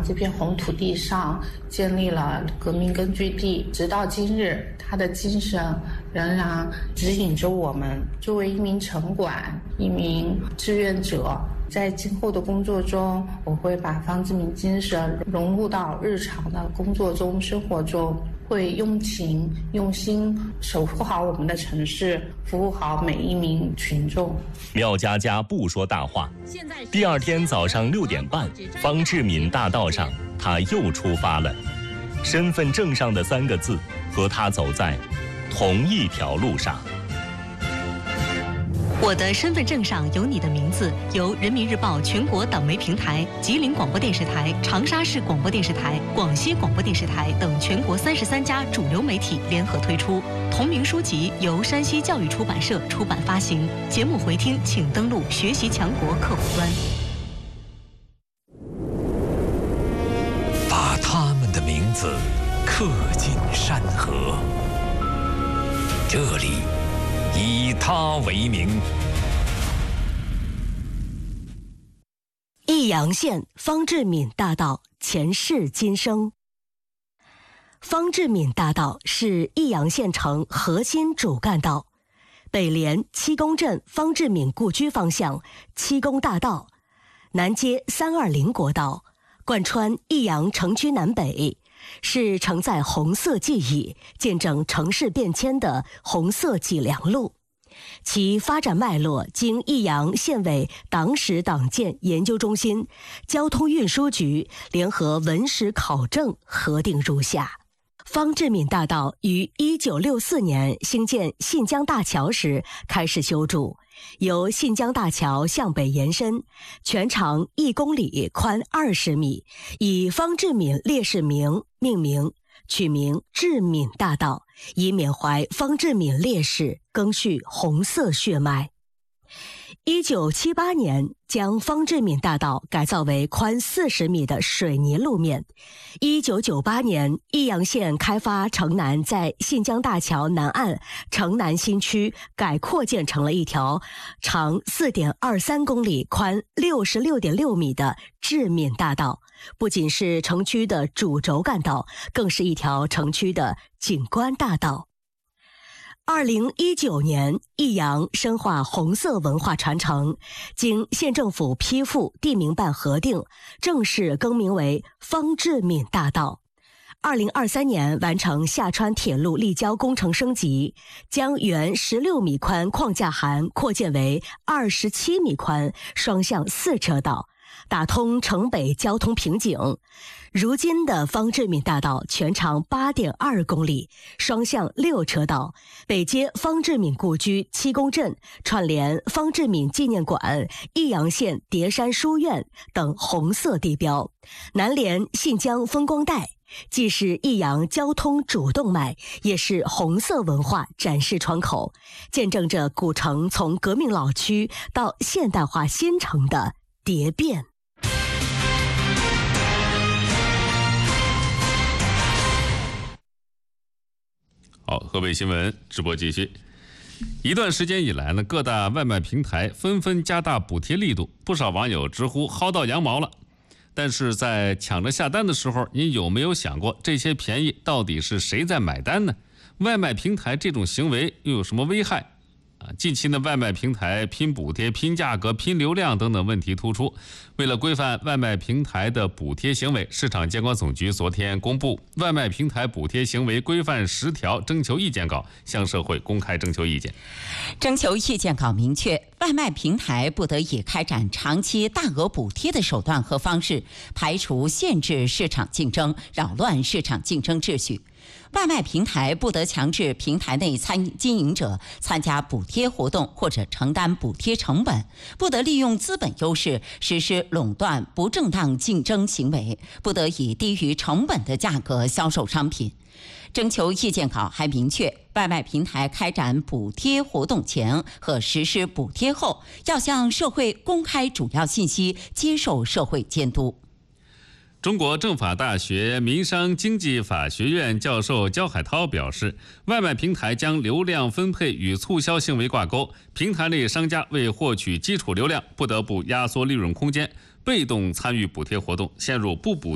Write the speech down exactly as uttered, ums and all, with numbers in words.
这片红土地上建立了革命根据地，直到今日，他的精神仍然指引着我们。作为一名城管，一名志愿者，在今后的工作中，我会把方志敏精神融入到日常的工作中、生活中，会用情用心守护好我们的城市，服务好每一名群众。 廖佳佳不说大话。第二天早上六点半，方志敏大道上，他又出发了。身份证上的三个字和他走在同一条路上。 我的身份证上有你的名字，由人民日报全国党媒平台、吉林广播电视台、长沙市广播电视台、广西广播电视台等全国三十三家主流媒体联合推出。同名书籍由山西教育出版社出版发行。节目回听请登录学习强国客户端。 把他们的名字刻进山河，这里以他为名。 益阳县方志敏大道前世今生。方志敏大道是益阳县城核心主干道，北连七公镇方志敏故居方向七公大道，南接三二零国道，贯穿益阳城区南北，是承载红色记忆、见证城市变迁的红色脊梁路。其发展脉络经益阳县委党史党建研究中心、交通运输局联合文史考证核定如下。方志敏大道于一九六四年兴建信江大桥时开始修筑，由信江大桥向北延伸，全长一公里，宽二十米，以方志敏烈士名命名，取名志敏大道，以缅怀方志敏烈士，赓续红色血脉。一九七八年，将方志敏大道改造为宽四十米的水泥路面。一九九八年，益阳县开发城南，在信江大桥南岸城南新区改扩建成了一条长四点二三公里、宽六十六点六米的志敏大道，不仅是城区的主轴干道，更是一条城区的景观大道。二零一九年，益阳深化红色文化传承，经县政府批复、地名办核定，正式更名为方志敏大道。二零二三年完成下川铁路立交工程升级，将原十六米宽框架涵扩建为二十七米宽双向四车道，打通城北交通瓶颈。如今的方志敏大道全长八点二公里，双向六车道，北接方志敏故居七公镇，串联方志敏纪念馆、益阳县叠山书院等红色地标，南连信江风光带，既是益阳交通主动脉，也是红色文化展示窗口，见证着古城从革命老区到现代化新城的蝶变。 好，河北新闻直播继续。一段时间以来呢，各大外卖平台纷纷加大补贴力度，不少网友直呼薅到羊毛了。但是在抢着下单的时候，您有没有想过这些便宜到底是谁在买单呢？外卖平台这种行为又有什么危害？啊，近期呢，外卖平台拼补贴、拼价格、拼流量等等问题突出。为了规范外卖平台的补贴行为，市场监管总局昨天公布《外卖平台补贴行为规范十条》征求意见稿，向社会公开征求意见。 征求意见稿明确，外卖平台不得以开展长期大额补贴的手段和方式，排除限制市场竞争，扰乱市场竞争秩序。外卖平台不得强制平台内参经营者参加补贴活动或者承担补贴成本，不得利用资本优势实施垄断不正当竞争行为，不得以低于成本的价格销售商品。征求意见稿还明确，外卖平台开展补贴活动前和实施补贴后，要向社会公开主要信息，接受社会监督。 中国政法大学民商经济法学院教授焦海涛表示，外卖平台将流量分配与促销行为挂钩，平台内商家为获取基础流量，不得不压缩利润空间，被动参与补贴活动，陷入不补